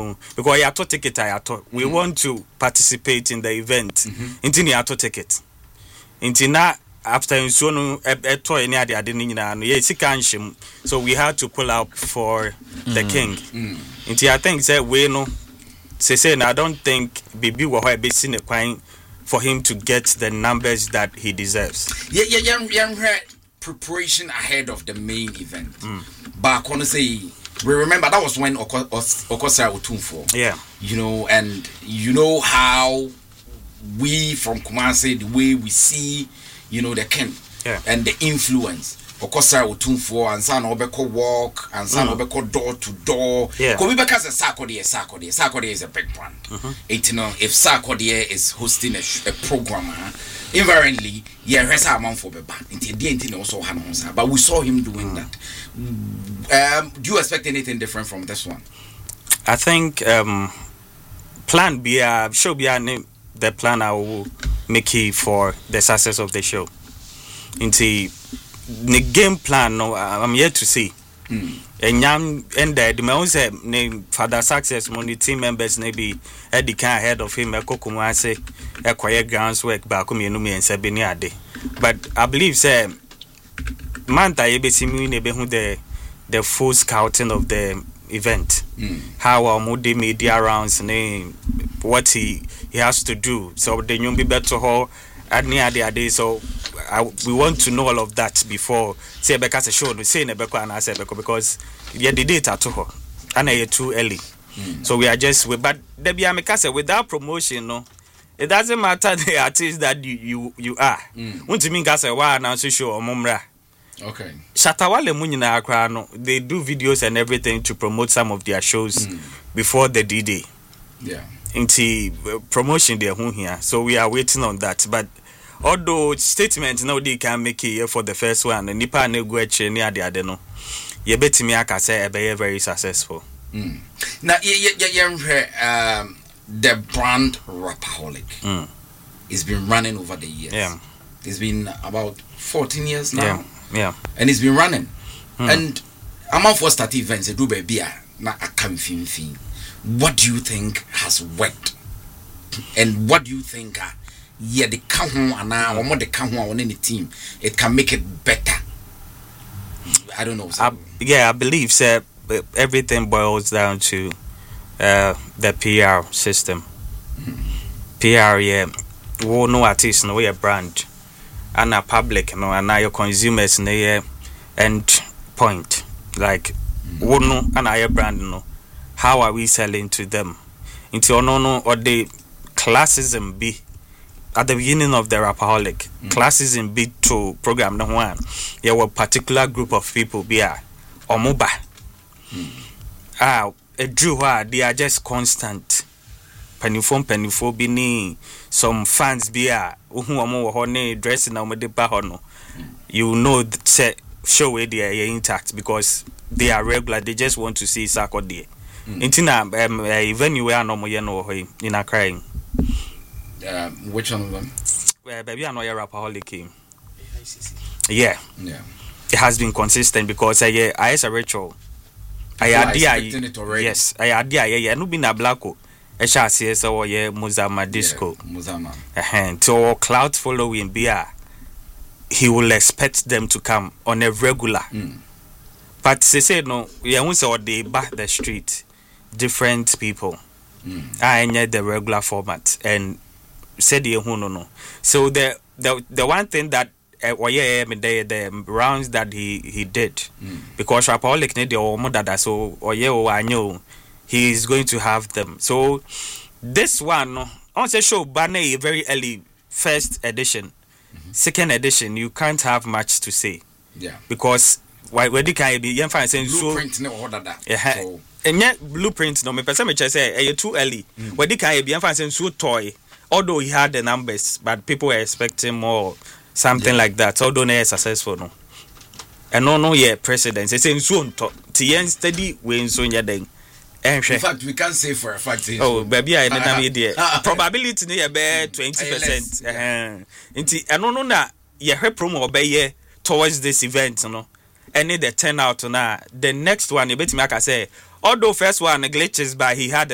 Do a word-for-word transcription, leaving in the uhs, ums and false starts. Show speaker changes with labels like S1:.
S1: no because ya to ticket I to we mm. want to participate in the event
S2: mm-hmm.
S1: inti ya to ticket inti na after so no eto any ade ade ni nyina no ye sika nhim so we had to pull out for mm. the king
S2: mm.
S1: inti I think say we no say say I don't think bibi wo ho e be si ne kwan for him to get the numbers that he deserves.
S2: Yeah, yeah, yeah, yeah. Preparation ahead of the main event.
S1: Mm.
S2: But I want to say, we remember that was when Okosara Otumfo.
S1: Yeah.
S2: You know, and you know how we from Kumasi, the way we see, you know, the king
S1: yeah.
S2: and the influence. Okosara Otumfo and San Obeko walk and San mm. Obeko door to door.
S1: Yeah.
S2: Because a Sarkodie, Sarkodie, Sarkodie is a big brand.
S1: Mm-hmm.
S2: It, you know, if Sarkodie is hosting a, a program, invariantly, yeah, rest our month for the band. But we saw him doing mm. that. Um, do you expect anything different from this one?
S1: I think um, plan B, uh, show be the plan I will make it for the success of the show. Into the game plan, no, I'm yet to see.
S2: Mm.
S1: And young and the man say name father success money team members maybe Eddie can ahead of him a kokuma say a quiet grounds work back me no me and sebeni ade. But I believe say manta ebesi mi ne be hu the the full scouting of the event.
S2: Mm.
S1: How our moody media rounds name what he he has to do. So the new be better ho adni ade ade so I, we want to know all of that before say because show no say nebeko and say because yeah the data to her and I too early.
S2: Mm.
S1: So we are just we but there be amekase without promotion no it doesn't matter the artist that you you, you are. Want to mean kase wa na so show omumra.
S2: Okay.
S1: Shatawale munyina akra no they do videos and everything to promote some of their shows mm. before the D-Day.
S2: Yeah.
S1: Into uh, promotion their home here. So we are waiting on that but although statement now they can make it for the first one and nipa na go eche ni ade ade no ye betimi aka say e be very successful.
S2: Mm. Now ye ye ye um the brand Rapaholic.
S1: Mm.
S2: It's been running over the years.
S1: Yeah.
S2: It's been about fourteen years now.
S1: Yeah. Yeah.
S2: And it's been running.
S1: Mm.
S2: And among for start events do be na akam fin. What do you think has worked? And what do you think are yeah, the count and now more the count on any team, it can make it better. I don't know. So.
S1: I, yeah, I believe sir, everything boils down to uh, the P R system. Mm-hmm. P R, yeah, we no artist, no a brand, and a public, no, and now your consumers, no, yeah, end point. Like, mm-hmm. we no, and a brand, no. How are we selling to them? Into no, no, or the classism be. At the beginning of the Rapaholic, mm. classes in B two program no one, there were a particular group of people be a or mobile.
S2: Mm.
S1: Ah, a drew they are just constant. Penifom penifo bini some fans be a who are more honey dressing now with the bahono. You know that set show where they are intact because they are regular, they just want to see Sarkodie. Mm. Intina um even you are no more no in a crying.
S2: Uh, which one of them?
S1: Well, baby, I know you're Rapaholic. Yeah,
S2: yeah.
S1: It has been consistent because I, yeah, I as a ritual. I
S2: idea it already.
S1: Yes, I idea. Yeah, yeah. No, been a blacko. I shall say so. Yeah, Muzama disco.
S2: Muzama.
S1: Uh-huh. So cloud following beer. He will expect them to come on a regular.
S2: Mm.
S1: But they say no. Yeah, once or they back the street, different people.
S2: Mm.
S1: I need the regular format and. Said you no no. So the the the one thing that uh, yeah the the rounds that he he did
S2: mm.
S1: because Rapaholic need the omo dada so or yeah I know he is going to have them. So this one no on say show banner a very early first edition, mm-hmm. second edition you can't have much to say.
S2: Yeah.
S1: Because why where can be you find saying so
S2: blueprint no order that.
S1: Yeah. So and yet blueprint no me person me say eh too early. Mm. Where can be you find saying so toy. Although he had the numbers, but people were expecting more, something yeah. like that. Although they are successful, no. And no, no, yeah, precedence. It's in soon to Tien steady when soon you're then.
S2: In fact, we can't say for a fact.
S1: Oh, baby, I never made it. Probability near bear twenty percent. And no, no, no, yeah, her promo obey towards this event, you know. And the turnout now. The next one, you bet me, I can say, although first one glitches, but he had